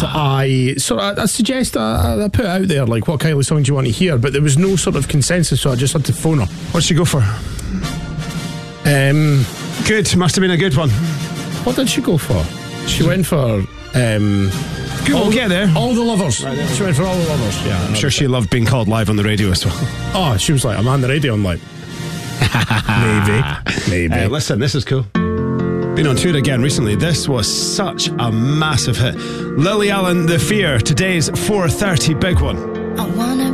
I suggest I put it out there, like, what Kylie song do you want to hear? But there was no sort of consensus, so I just had to phone her. What'd she go for? Good, must have been a good one. What did she go for? She went for we'll get there. All the Lovers. Right, she went for All the Lovers. Yeah, I'm sure she loved being called live on the radio as well. Oh, she was like, I'm on the radio. I'm like, maybe. Listen, this is cool. Been on tour again recently. This was such a massive hit. Lily Allen, The Fear, today's 4:30 big one. I wanna